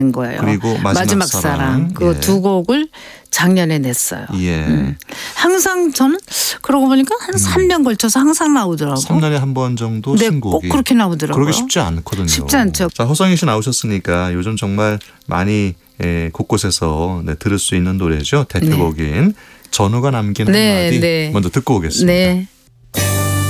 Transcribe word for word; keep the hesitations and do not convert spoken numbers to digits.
거예요. 그리고 마지막, 마지막 사랑. 사랑. 그 예. 두 곡을 작년에 냈어요. 예. 음. 항상 저는 그러고 보니까 한 삼 년 걸쳐서 항상 나오더라고요. 삼 년에 한 번 정도 네, 신곡이. 꼭 그렇게 나오더라고요. 그러기 쉽지 않거든요. 쉽지 않죠. 자, 허성희 씨 나오셨으니까 요즘 정말 많이 예, 곳곳에서 네, 들을 수 있는 노래죠. 대표곡인 네. 전우가 남긴 네, 한마디 네. 먼저 듣고 오겠습니다. 네.